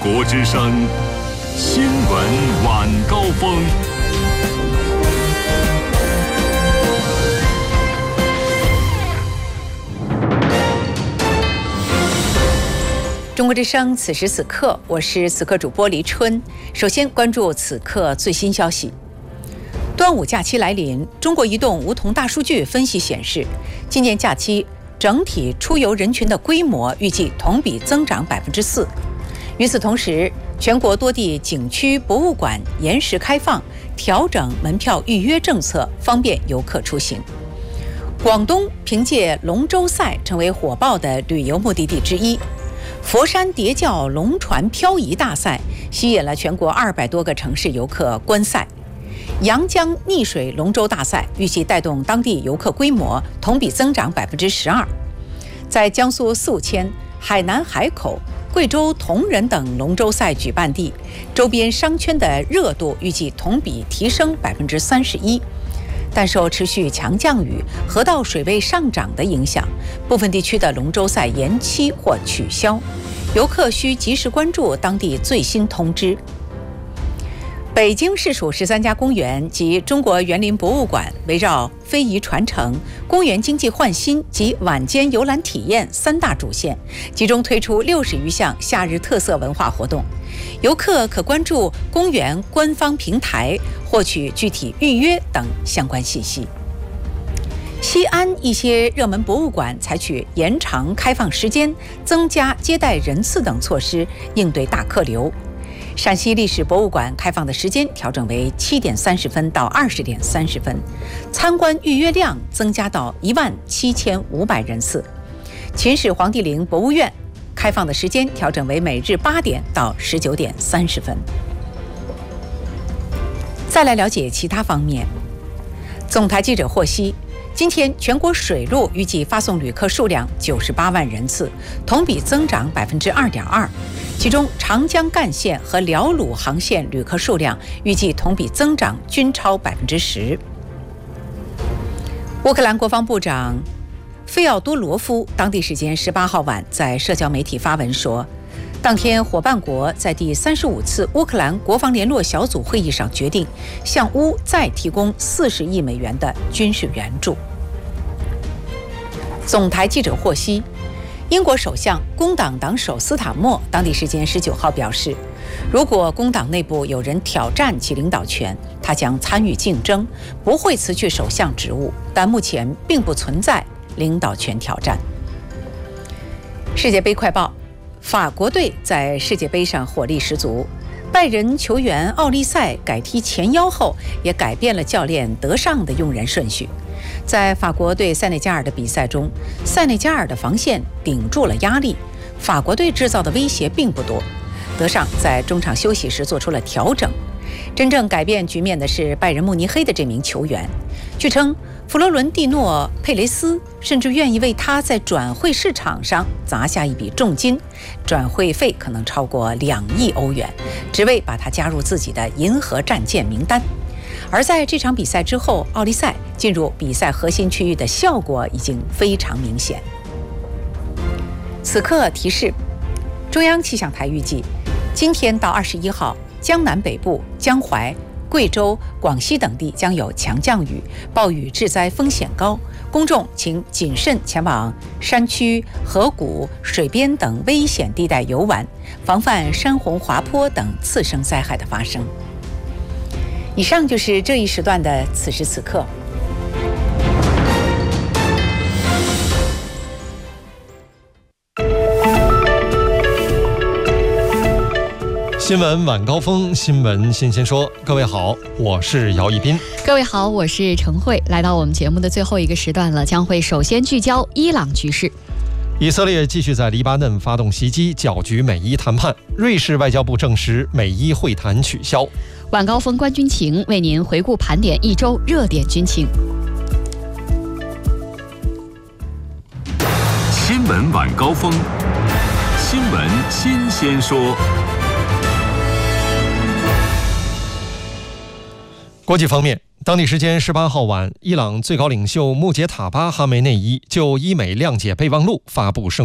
国之声新闻晚高峰。 中国之声此时此刻，我是此刻主播黎春。首先关注此刻最新消息。端午假期来临，中国移动梧桐大数据分析显示，今年假期整体出游人群的规模预计同比增长4%。与此同时，全国多地景区、博物馆延时开放，调整门票预约政策，方便游客出行。广东凭借龙舟赛成为火爆的旅游目的地之一。佛山叠教龙船漂移大赛吸引了全国200多个城市游客观赛。阳江溺水龙舟大赛预计带动当地游客规模同比增长12%。在江苏宿迁、海南海口、贵州铜仁等龙舟赛举办地，周边商圈的热度预计同比提升31%。但受持续强降雨、河道水位上涨的影响，部分地区的龙舟赛延期或取消，游客需及时关注当地最新通知。北京市属13家公园及中国园林博物馆围绕非遗传承、公园经济焕新及晚间游览体验3大主线，集中推出60余项夏日特色文化活动。游客可关注公园官方平台获取具体预约等相关信息。西安一些热门博物馆采取延长开放时间、增加接待人次等措施，应对大客流。陕西历史博物馆开放的时间调整为7点30分到20点30分，参观预约量增加到17500人次。秦始皇帝陵博物院开放的时间调整为每日8点到19点30分。再来了解其他方面。总台记者获悉，今天全国水路预计发送旅客数量98万人次，同比增长2.2%。其中长江干线和辽鲁航线旅客数量预计同比增长均超10%。乌克兰国防部长费奥多罗夫当地时间18号晚在社交媒体发文说，当天伙伴国在第35次乌克兰国防联络小组会议上决定向乌再提供40亿美元的军事援助。总台记者获悉，英国首相工党党首斯塔默当地时间19号表示，如果工党内部有人挑战其领导权，他将参与竞争，不会辞去首相职务，但目前并不存在领导权挑战。世界杯快报：法国队在世界杯上火力十足，拜仁球员奥利塞改踢前腰后，也改变了教练德尚的用人顺序。在法国对塞内加尔的比赛中，塞内加尔的防线顶住了压力，法国队制造的威胁并不多。德尚在中场休息时做出了调整。真正改变局面的是拜仁慕尼黑的这名球员。据称，弗罗伦蒂诺·佩雷斯甚至愿意为他在转会市场上砸下一笔重金，转会费可能超过2亿欧元，只为把他加入自己的银河战舰名单。而在这场比赛之后，奥利塞进入比赛核心区域的效果已经非常明显。此刻提示：中央气象台预计，今天到21号，江南北部、江淮、贵州、广西等地将有强降雨，暴雨致灾风险高，公众请谨慎前往山区、河谷、水边等危险地带游玩，防范山洪、滑坡等次生灾害的发生。以上就是这一时段的此时此刻。 新闻晚高峰，新闻新鲜说。各位好，我是姚一斌。 各位好，我是程慧。来到我们节目的最后一个时段了，将会首先聚焦伊朗局势。 以色列继续在黎巴嫩发动袭击，搅局美伊谈判。瑞士外交部证实美伊会谈取消。 晚高峰观军情，为您回顾盘点一周热点军情。 新闻晚高峰，新闻新鲜说。 国际方面，当地时间18号晚，伊朗最高领袖穆杰塔巴·哈梅内伊就伊美谅解备忘录发布声明。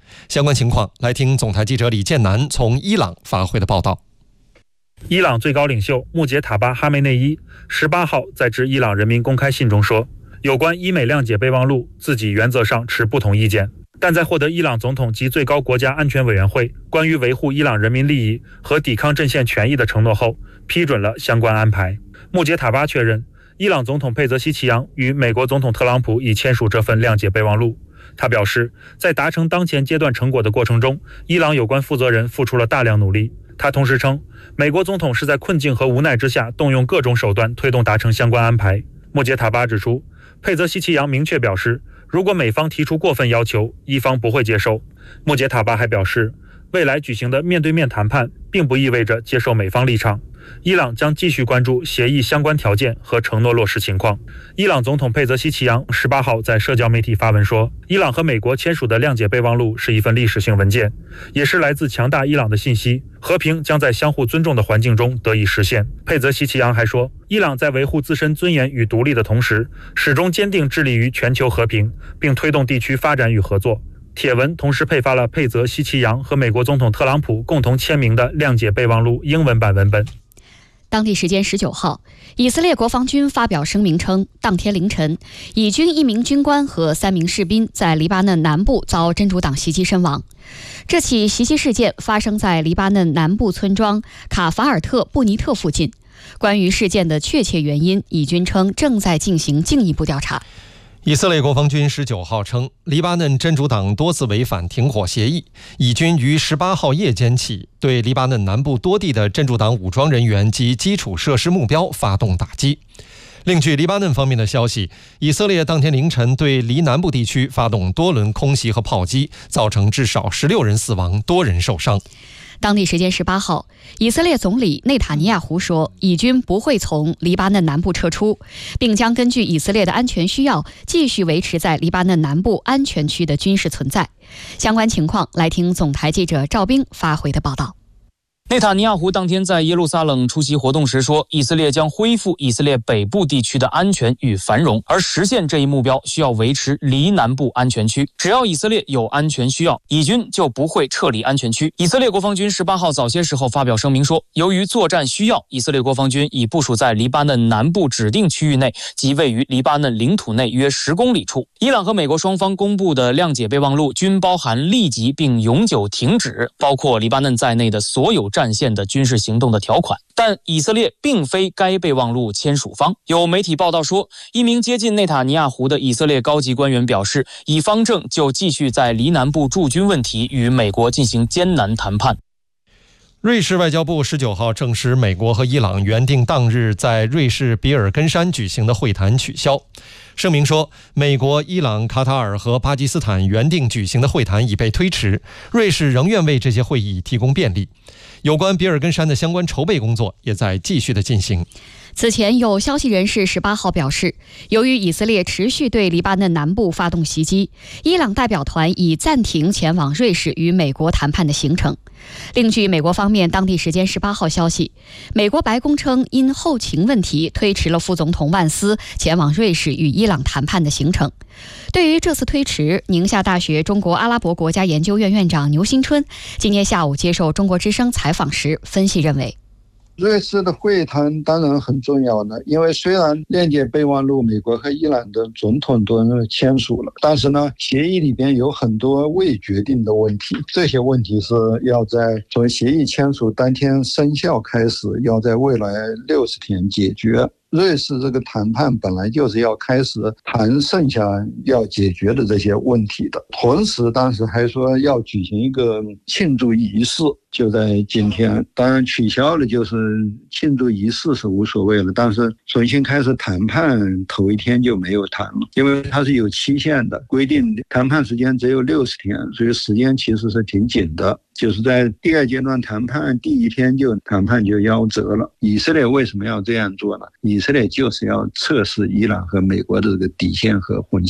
相关情况，来听总台记者李建南从伊朗发回的报道。 伊朗最高领袖穆杰塔巴·哈梅内伊18号在致伊朗人民公开信中说，有关伊美谅解备忘录，自己原则上持不同意见，但在获得伊朗总统及最高国家安全委员会关于维护伊朗人民利益和抵抗阵线权益的承诺后，批准了相关安排。穆杰塔巴确认，伊朗总统佩泽西奇扬与美国总统特朗普已签署这份谅解备忘录。他表示，在达成当前阶段成果的过程中，伊朗有关负责人付出了大量努力。他同时称，美国总统是在困境和无奈之下动用各种手段推动达成相关安排。穆杰塔巴指出，佩泽西奇扬明确表示，如果美方提出过分要求，伊方不会接受。穆杰塔巴还表示，未来举行的面对面谈判并不意味着接受美方立场，伊朗将继续关注协议相关条件和承诺落实情况。伊朗总统佩泽西奇扬18号在社交媒体发文说，伊朗和美国签署的谅解备忘录是一份历史性文件，也是来自强大伊朗的信息，和平将在相互尊重的环境中得以实现。佩泽西奇扬还说，伊朗在维护自身尊严与独立的同时，始终坚定致力于全球和平，并推动地区发展与合作。帖文同时配发了佩泽西奇扬和美国总统特朗普共同签名的谅解备忘录英文版文本。 当地时间19号，以色列国防军发表声明称，当天凌晨，以军1名军官和3名士兵在黎巴嫩南部遭真主党袭击身亡。这起袭击事件发生在黎巴嫩南部村庄卡法尔特布尼特附近。关于事件的确切原因，以军称正在进行进一步调查。 以色列国防军19号称，黎巴嫩真主党多次违反停火协议，以军于18号夜间起对黎巴嫩南部多地的真主党武装人员及基础设施目标发动打击。另据黎巴嫩方面的消息，以色列当天凌晨对黎南部地区发动多轮空袭和炮击，造成至少16人死亡，多人受伤。 当地时间18号，以色列总理内塔尼亚胡说，以军不会从黎巴嫩南部撤出，并将根据以色列的安全需要，继续维持在黎巴嫩南部安全区的军事存在。相关情况，来听总台记者赵冰发回的报道。 内塔尼亚胡当天在耶路撒冷出席活动时说，以色列将恢复以色列北部地区的安全与繁荣，而实现这一目标需要维持黎南部安全区。只要以色列有安全需要，以军就不会撤离安全区。以色列国防军18号早些时候发表声明说，由于作战需要，以色列国防军已部署在黎巴嫩南部指定区域内及位于黎巴嫩领土内约10公里处。伊朗和美国双方公布的谅解备忘录均包含立即并永久停止包括黎巴嫩在内的所有战线的军事行动的条款，但以色列并非该备忘录签署方。有媒体报道说，一名接近内塔尼亚胡的以色列高级官员表示，以方正就继续在黎南部驻军问题与美国进行艰难谈判。 瑞士外交部19号证实，美国和伊朗原定当日在瑞士比尔根山举行的会谈取消。声明说，美国、伊朗、卡塔尔和巴基斯坦原定举行的会谈已被推迟，瑞士仍愿为这些会议提供便利。有关比尔根山的相关筹备工作也在继续的进行。 此前有消息人士18号表示，由于以色列持续对黎巴嫩南部发动袭击，伊朗代表团已暂停前往瑞士与美国谈判的行程。另据美国方面当地时间18号消息，美国白宫称因后勤问题推迟了副总统万斯前往瑞士与伊朗谈判的行程。对于这次推迟，宁夏大学中国阿拉伯国家研究院院长牛新春今天下午接受中国之声采访时分析认为， 瑞士的会谈当然很重要的，因为虽然谅解备忘录美国和伊朗的总统都签署了，但是呢，协议里边有很多未决定的问题，这些问题是要在从协议签署当天生效开始，要在未来60天解决。瑞士这个谈判本来就是要开始谈剩下要解决的这些问题的，同时当时还说要举行一个庆祝仪式，就在今天。当然取消了，就是庆祝仪式是无所谓了，但是重新开始谈判头一天就没有谈了，因为它是有期限的，规定谈判时间只有60天，所以时间其实是挺紧的。就是在第二阶段谈判第一天谈判就夭折了。以色列为什么要这样做呢？以色列就是要测试伊朗和美国的这个底线和红线。